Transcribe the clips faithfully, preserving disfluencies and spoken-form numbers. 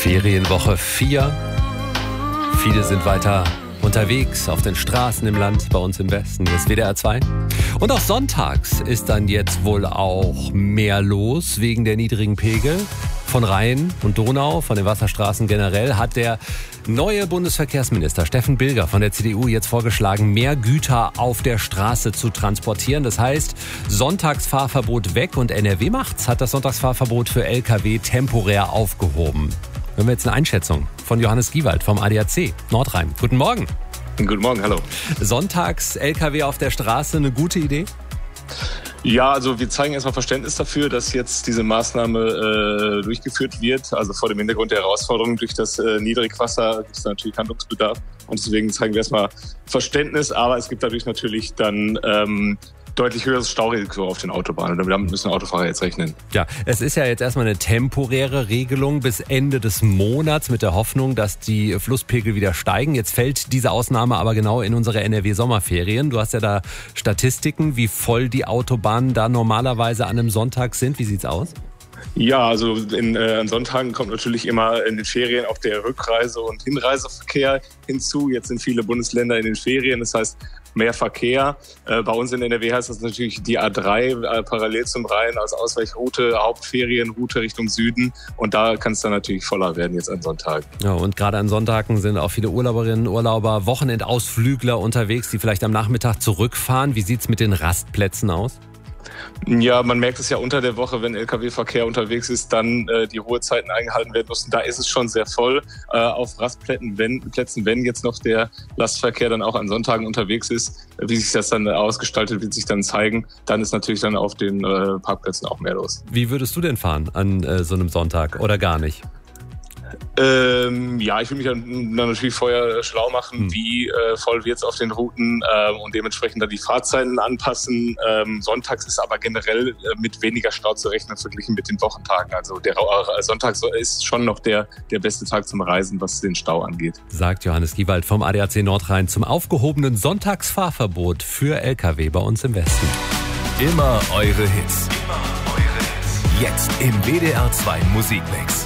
Ferienwoche vier. Viele sind weiter unterwegs auf den Straßen im Land, bei uns im Westen, das W D R zwei. Und auch sonntags ist dann jetzt wohl auch mehr los wegen der niedrigen Pegel von Rhein und Donau, von den Wasserstraßen generell, hat der neue Bundesverkehrsminister Steffen Bilger von der C D U jetzt vorgeschlagen, mehr Güter auf der Straße zu transportieren. Das heißt, Sonntagsfahrverbot weg, und N R W macht's, hat das Sonntagsfahrverbot für L K W temporär aufgehoben. Hören wir jetzt eine Einschätzung von Johannes Giewald vom A D A C Nordrhein. Guten Morgen. Guten Morgen, hallo. Sonntags L K W auf der Straße, eine gute Idee? Ja, also wir zeigen erstmal Verständnis dafür, dass jetzt diese Maßnahme äh, durchgeführt wird. Also vor dem Hintergrund der Herausforderung durch das äh, Niedrigwasser gibt es natürlich Handlungsbedarf. Und deswegen zeigen wir erstmal Verständnis. Aber es gibt dadurch natürlich dann ähm, deutlich höheres Staurisiko auf den Autobahnen. Und damit müssen Autofahrer jetzt rechnen. Ja, es ist ja jetzt erstmal eine temporäre Regelung bis Ende des Monats mit der Hoffnung, dass die Flusspegel wieder steigen. Jetzt fällt diese Ausnahme aber genau in unsere N R W-Sommerferien. Du hast ja da Statistiken, wie voll die Autobahnen da normalerweise an einem Sonntag sind. Wie sieht's aus? Ja, also in, äh, an Sonntagen kommt natürlich immer in den Ferien auch der Rückreise- und Hinreiseverkehr hinzu. Jetzt sind viele Bundesländer in den Ferien, das heißt mehr Verkehr. Äh, bei uns in N R W heißt das natürlich die A drei äh, parallel zum Rhein als Ausweichroute, Hauptferienroute Richtung Süden. Und da kann es dann natürlich voller werden jetzt an Sonntagen. Ja, und gerade an Sonntagen sind auch viele Urlauberinnen, Urlauber, Wochenendausflügler unterwegs, die vielleicht am Nachmittag zurückfahren. Wie sieht's mit den Rastplätzen aus? Ja, man merkt es ja unter der Woche, wenn L K W-Verkehr unterwegs ist, dann äh, die Ruhezeiten eingehalten werden müssen. Da ist es schon sehr voll. Äh, auf Rastplätzen, wenn, Plätzen, wenn jetzt noch der Lastverkehr dann auch an Sonntagen unterwegs ist, wie sich das dann ausgestaltet, wird sich dann zeigen. Dann ist natürlich dann auf den äh, Parkplätzen auch mehr los. Wie würdest du denn fahren an äh, so einem Sonntag oder gar nicht? Ähm, ja, ich will mich dann, dann natürlich vorher schlau machen, hm. wie äh, voll wird es auf den Routen äh, und dementsprechend dann die Fahrzeiten anpassen. Ähm, sonntags ist aber generell äh, mit weniger Stau zu rechnen verglichen mit den Wochentagen. Also der äh, Sonntag ist schon noch der, der beste Tag zum Reisen, was den Stau angeht. Sagt Johannes Giewald vom A D A C Nordrhein zum aufgehobenen Sonntagsfahrverbot für L K W bei uns im Westen. Immer eure Hits. Immer eure Hits. Jetzt im W D R zwei Musikmix.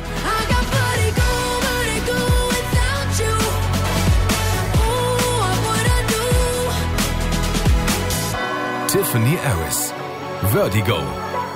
Tiffany Harris, Vertigo.